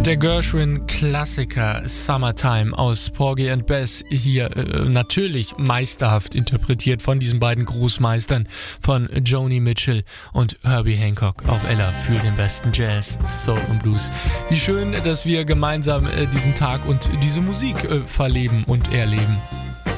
Der Gershwin-Klassiker Summertime aus Porgy and Bess, hier natürlich meisterhaft interpretiert von diesen beiden Großmeistern, von Joni Mitchell und Herbie Hancock auf Ella für den besten Jazz, Soul und Blues. Wie schön, dass wir gemeinsam diesen Tag und diese Musik verleben und erleben.